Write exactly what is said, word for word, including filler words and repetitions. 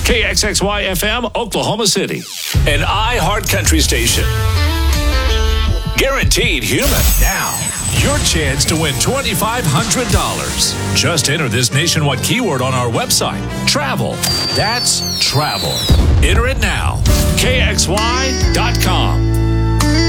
K X X Y F M, Oklahoma City. An iHeart Country station. Guaranteed human. Now, your chance to win twenty-five hundred dollars. Just enter this nationwide keyword on our website. Travel. That's travel. Enter it now. K X Y dot com.